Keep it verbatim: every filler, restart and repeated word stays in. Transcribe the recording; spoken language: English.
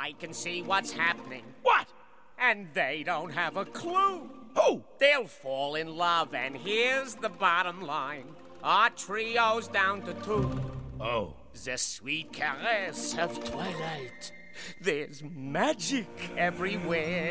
I can see what's happening. What? And they don't have a clue. Who? They'll fall in love, and here's the bottom line. Our trio's down to two. Oh. The sweet caress of twilight. There's magic everywhere.